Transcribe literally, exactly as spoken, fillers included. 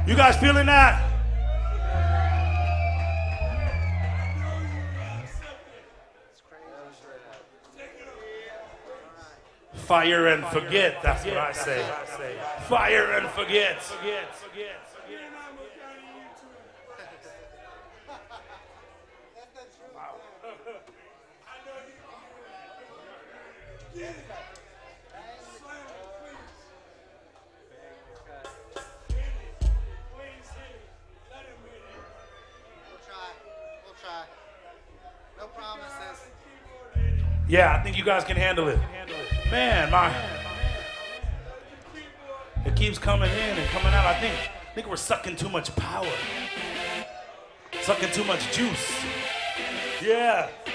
You guys feeling that? Fire and forget, that's what I say. Fire and forget. No promises. Yeah, I think you guys can handle it. Man, my it keeps coming in and coming out. I think I think we're sucking too much power. Sucking too much juice. Yeah.